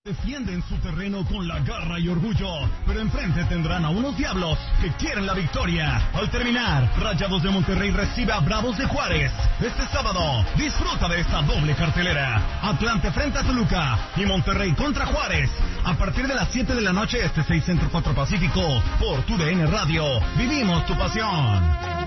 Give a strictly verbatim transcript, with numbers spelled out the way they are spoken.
Defienden su terreno con la garra y orgullo, pero enfrente tendrán a unos diablos que quieren la victoria. Al terminar, Rayados de Monterrey recibe a Bravos de Juárez. Este sábado, disfruta de esta doble cartelera. Atlante frente a Toluca y Monterrey contra Juárez. A partir de las siete de la noche, este seis Centro cuatro Pacífico, por tu D N Radio. Vivimos tu pasión.